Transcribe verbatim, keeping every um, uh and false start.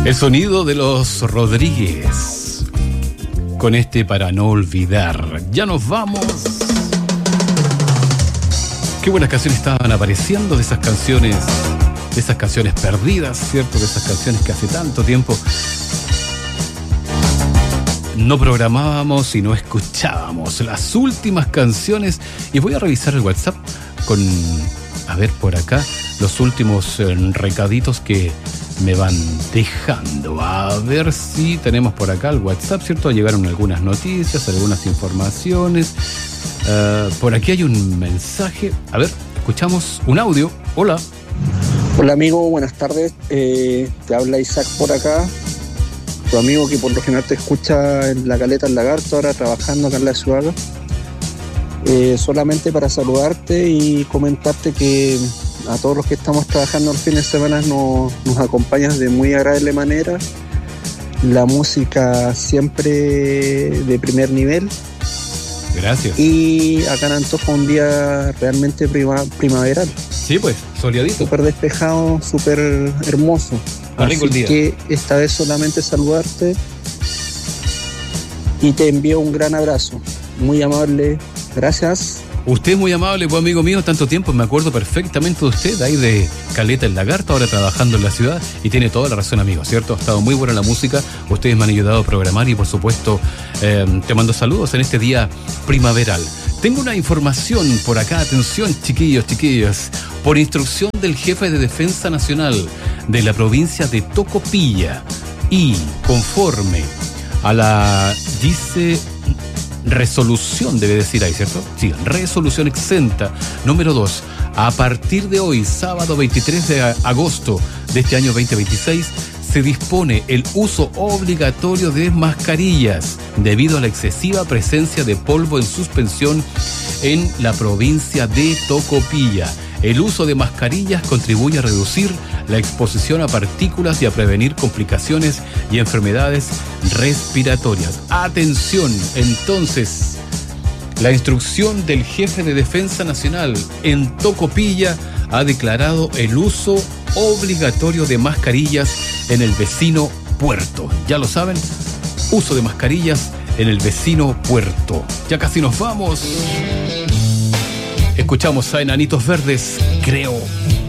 El sonido de los Rodríguez. Con este Para No Olvidar. Ya nos vamos. Qué buenas canciones estaban apareciendo de esas canciones, de esas canciones perdidas, ¿cierto? De esas canciones que hace tanto tiempo no programábamos y no escuchábamos. Las últimas canciones. Y voy a revisar el WhatsApp con, a ver por acá, los últimos eh, recaditos que me van dejando. A ver si tenemos por acá el WhatsApp, ¿cierto? Llegaron algunas noticias, algunas informaciones. Uh, por aquí hay un mensaje. A ver, escuchamos un audio. Hola. Hola amigo, buenas tardes. Eh, te habla Isaac por acá. Tu amigo que por lo general te escucha en la Caleta del Lagarto, ahora trabajando acá en la ciudad. Eh, solamente para saludarte y comentarte que a todos los que estamos trabajando los fines de semana nos, nos acompañas de muy agradable manera. La música siempre de primer nivel. Gracias. Y acá en Antofa un día realmente prima, primaveral. Sí, pues, soleadito. Súper despejado, súper hermoso. Así el día. Que esta vez solamente saludarte y te envío un gran abrazo. Muy amable. Gracias. Usted es muy amable, pues amigo mío, tanto tiempo, me acuerdo perfectamente de usted, ahí de Caleta el Lagarto, ahora trabajando en la ciudad, y tiene toda la razón, amigo, ¿cierto? Ha estado muy buena la música, ustedes me han ayudado a programar y por supuesto eh, te mando saludos en este día primaveral. Tengo una información por acá, atención chiquillos, chiquillas, por instrucción del jefe de Defensa Nacional de la provincia de Tocopilla y conforme a la, dice... resolución, debe decir ahí, ¿cierto? Sí, resolución exenta número dos. A partir de hoy, sábado veintitrés de agosto de este año veinte veintiséis, se dispone el uso obligatorio de mascarillas debido a la excesiva presencia de polvo en suspensión en la provincia de Tocopilla. El uso de mascarillas contribuye a reducir la exposición a partículas y a prevenir complicaciones y enfermedades respiratorias. Atención, entonces, la instrucción del jefe de Defensa Nacional en Tocopilla ha declarado el uso obligatorio de mascarillas en el vecino puerto. Ya lo saben, uso de mascarillas en el vecino puerto. Ya casi nos vamos. Escuchamos a Enanitos Verdes, creo.